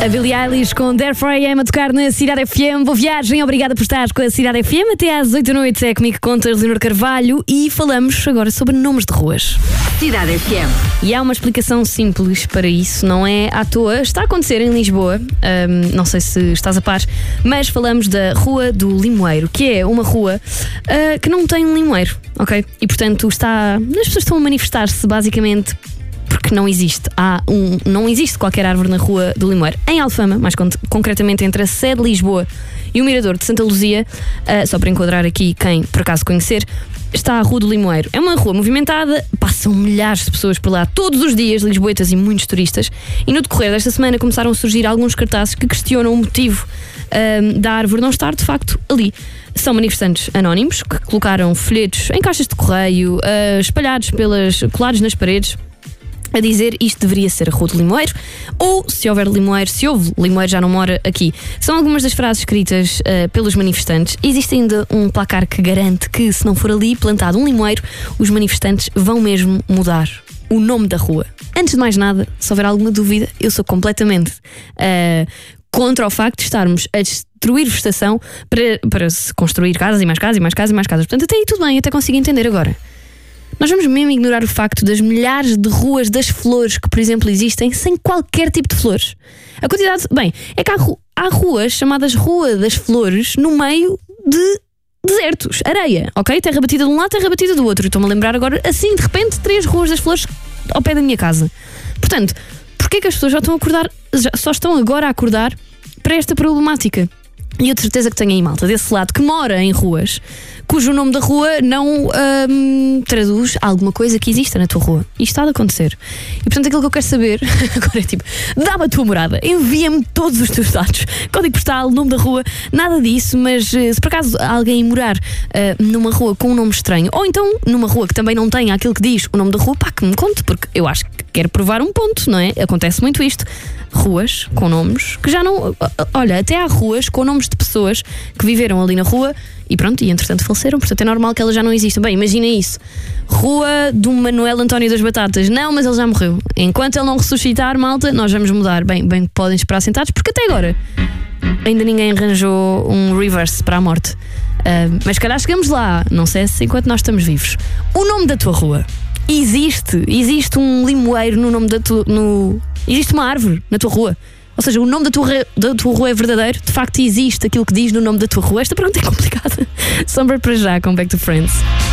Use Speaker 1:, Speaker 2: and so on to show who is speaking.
Speaker 1: A Billie Eilish com Therefore I Am a tocar na Cidade FM. Boa viagem, obrigada por estar com a Cidade FM. Até às 8 da noite é comigo que conta Leonor Carvalho e falamos agora sobre nomes de ruas.
Speaker 2: Cidade FM.
Speaker 1: E há uma explicação simples para isso, não é à toa. Está a acontecer em Lisboa, não sei se estás a par, mas falamos da Rua do Limoeiro, que é uma rua que não tem um limoeiro, ok? E portanto as pessoas estão a manifestar-se basicamente porque não existe. Não existe qualquer árvore na Rua do Limoeiro. Em Alfama, mais concretamente entre a sede de Lisboa e o Mirador de Santa Luzia, só para enquadrar aqui quem por acaso conhecer, está a Rua do Limoeiro. É uma rua movimentada, passam milhares de pessoas por lá todos os dias, lisboetas e muitos turistas, e no decorrer desta semana começaram a surgir alguns cartazes que questionam o motivo da árvore não estar de facto ali. São manifestantes anónimos que colocaram folhetos em caixas de correio, colados nas paredes, a dizer isto deveria ser a Rua do Limoeiro, ou se houve limoeiro já não mora aqui. São algumas das frases escritas pelos manifestantes. Existe ainda um placar que garante que, se não for ali plantado um limoeiro, os manifestantes vão mesmo mudar o nome da rua. Antes de mais nada, se houver alguma dúvida, eu sou completamente contra o facto de estarmos a destruir vegetação para se construir casas e mais casas e mais casas e mais casas. Portanto, até aí tudo bem, até consigo entender agora. Nós vamos mesmo ignorar o facto das milhares de ruas das flores que, por exemplo, existem sem qualquer tipo de flores. A quantidade... Bem, é que há ruas chamadas Rua das Flores no meio de desertos, areia, ok? Terra batida de um lado, terra batida do outro. Estou-me a lembrar agora, assim, de repente, 3 Ruas das Flores ao pé da minha casa. Portanto, porquê que as pessoas só estão agora a acordar para esta problemática? E eu de certeza que tenho aí malta desse lado que mora em ruas cujo nome da rua não traduz alguma coisa que exista na tua rua. Isto está a acontecer. E portanto aquilo que eu quero saber agora é tipo, dá-me a tua morada, envia-me todos os teus dados, código postal, nome da rua, nada disso, mas se por acaso alguém morar numa rua com um nome estranho, ou então numa rua que também não tenha aquilo que diz o nome da rua, pá, que me conte, porque eu acho que quero provar um ponto, não é? Acontece muito isto. Ruas com nomes que já não... Olha, até há ruas com nomes de pessoas que viveram ali na rua e pronto, e entretanto faleceram, portanto é normal que elas já não existam. Bem, imagina isso. Rua do Manuel António das Batatas. Não, mas ele já morreu. Enquanto ele não ressuscitar, malta, nós vamos mudar. Bem, podem esperar sentados, porque até agora ainda ninguém arranjou um reverse para a morte. Mas se calhar chegamos lá, não sei se enquanto nós estamos vivos. O nome da tua rua. Existe um limoeiro no nome da tua... Existe uma árvore na tua rua. Ou seja, o nome da tua rua é verdadeiro. De facto existe aquilo que diz no nome da tua rua. Esta pergunta é complicada. Sombra para já com Back to Friends.